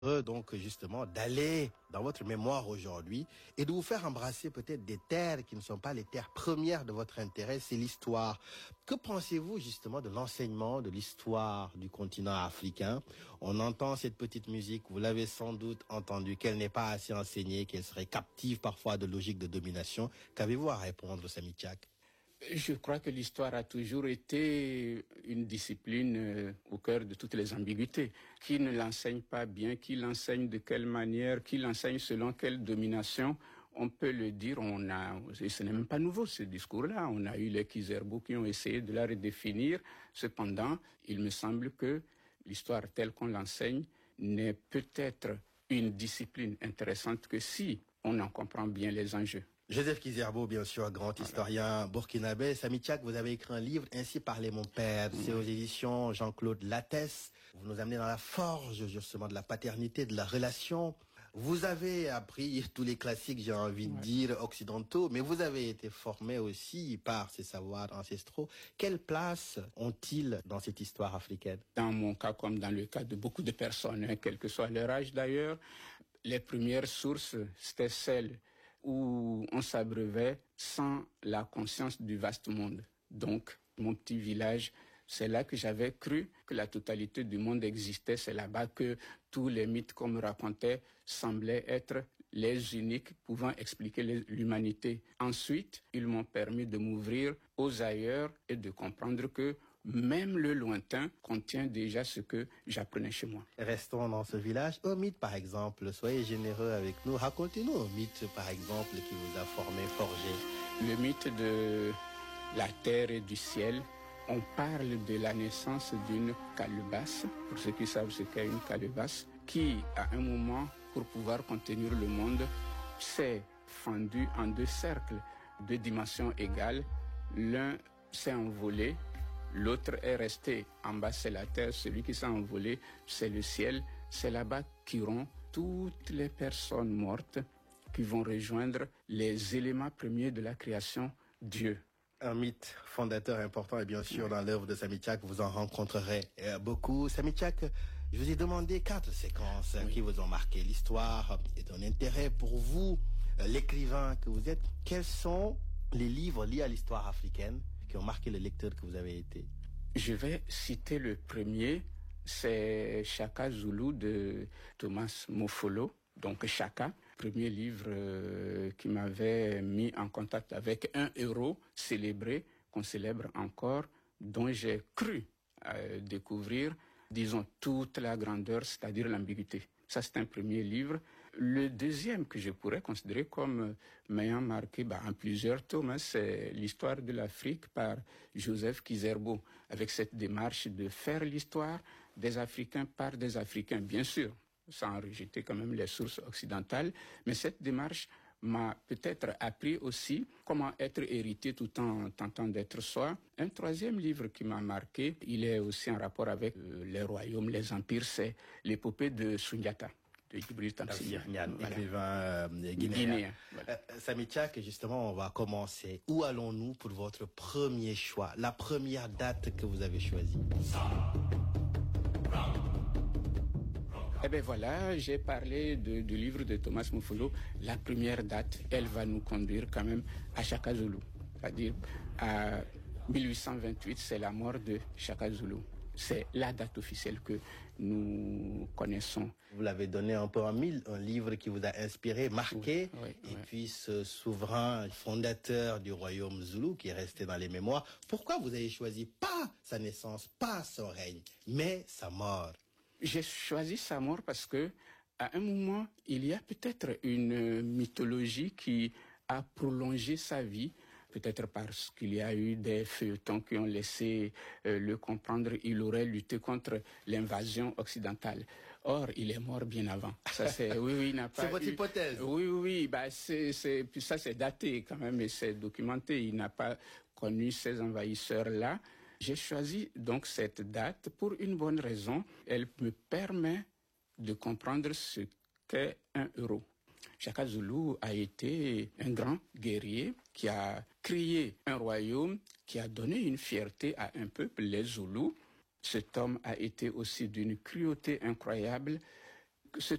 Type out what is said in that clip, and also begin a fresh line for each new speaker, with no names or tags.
Donc justement d'aller dans votre mémoire aujourd'hui et de vous faire embrasser peut-être des terres qui ne sont pas les terres premières de votre intérêt, c'est l'histoire. Que pensez-vous justement de l'enseignement de l'histoire du continent africain? On entend cette petite musique, vous l'avez sans doute entendu, qu'elle n'est pas assez enseignée, qu'elle serait captive parfois de logique de domination. Qu'avez-vous à répondre, Samy Tchak?
Je crois que l'histoire a toujours été une discipline au cœur de toutes les ambiguïtés. Qui ne l'enseigne pas bien, qui l'enseigne de quelle manière, qui l'enseigne selon quelle domination, on peut le dire, et ce n'est même pas nouveau ce discours-là, on a eu les Kizerbo qui ont essayé de la redéfinir. Cependant, il me semble que l'histoire telle qu'on l'enseigne n'est peut-être une discipline intéressante que si on en comprend bien les enjeux.
Joseph Kizerbo, bien sûr, grand historien burkinabé. Samy Tchak, vous avez écrit un livre, Ainsi parlait mon père. C'est aux éditions Jean-Claude Lattès. Vous nous amenez dans la forge, justement, de la paternité, de la relation. Vous avez appris tous les classiques, j'ai envie de dire, occidentaux, mais vous avez été formé aussi par ces savoirs ancestraux. Quelle place ont-ils dans cette histoire africaine?
Dans mon cas, comme dans le cas de beaucoup de personnes, quel que soit leur âge d'ailleurs, les premières sources, c'était celles où on s'abreuvait sans la conscience du vaste monde. Donc, mon petit village, c'est là que j'avais cru que la totalité du monde existait. C'est là-bas que tous les mythes qu'on me racontait semblaient être les uniques pouvant expliquer l'humanité. Ensuite, ils m'ont permis de m'ouvrir aux ailleurs et de comprendre que même le lointain contient déjà ce que j'apprenais chez moi.
Restons dans ce village. Un mythe, par exemple, soyez généreux avec nous. Racontez-nous un mythe, par exemple, qui vous a formé, forgé.
Le mythe de la terre et du ciel. On parle de la naissance d'une calebasse, pour ceux qui savent ce qu'est une calebasse, qui, à un moment, pour pouvoir contenir le monde, s'est fendue en deux cercles de dimensions égales. L'un s'est envolé, l'autre est resté en bas, c'est la terre. Celui qui s'est envolé, c'est le ciel. C'est là-bas qu'iront toutes les personnes mortes qui vont rejoindre les éléments premiers de la création, Dieu.
Un mythe fondateur important et bien sûr dans l'œuvre de Samy Tchak, vous en rencontrerez beaucoup. Samy Tchak, je vous ai demandé 4 séquences qui vous ont marqué. L'histoire est d'un intérêt pour vous, l'écrivain que vous êtes. Quels sont les livres liés à l'histoire africaine qui ont marqué le lecteur que vous avez été?
Je vais citer le premier, c'est Chaka Zulu de Thomas Mofolo. Donc Chaka, premier livre qui m'avait mis en contact avec un héros célébré, qu'on célèbre encore, dont j'ai cru découvrir, disons, toute la grandeur, c'est-à-dire l'ambiguïté. Ça, c'est un premier livre. Le deuxième que je pourrais considérer comme m'ayant marqué en plusieurs tomes, c'est l'histoire de l'Afrique par Joseph Kizerbo, avec cette démarche de faire l'histoire des Africains par des Africains, bien sûr, sans rejeter quand même les sources occidentales, mais cette démarche m'a peut-être appris aussi comment être héritier tout en tentant d'être soi. Un troisième livre qui m'a marqué, il est aussi en rapport avec les royaumes, les empires, c'est l'épopée de Sundiata, de Djibril Tamsir,
écrivain guinéen. Voilà. Samy Tchak, justement, on va commencer. Où allons-nous pour votre premier choix, la première date que vous avez choisie?
Eh bien voilà, j'ai parlé du livre de Thomas Mofolo. La première date, elle va nous conduire quand même à Chaka Zulu. C'est-à-dire à 1828, c'est la mort de Chaka Zulu. C'est la date officielle que nous connaissons.
Vous l'avez donné un peu en mille, un livre qui vous a inspiré, marqué, et puis ce souverain fondateur du royaume Zoulou qui est resté dans les mémoires. Pourquoi vous avez choisi pas sa naissance, pas son règne, mais sa mort?
J'ai choisi sa mort parce que, à un moment, il y a peut-être une mythologie qui a prolongé sa vie, peut-être parce qu'il y a eu des feuilletons qui ont laissé le comprendre, il aurait lutté contre l'invasion occidentale. Or, il est mort bien avant. Ça, c'est, il n'a pas.
C'est votre hypothèse.
Oui, puis ça, c'est daté quand même et c'est documenté. Il n'a pas connu ces envahisseurs-là. J'ai choisi donc cette date pour une bonne raison. Elle me permet de comprendre ce qu'est un héros. Chaka Zulu a été un grand guerrier qui a créé un royaume, qui a donné une fierté à un peuple, les Zoulous. Cet homme a été aussi d'une cruauté incroyable. ce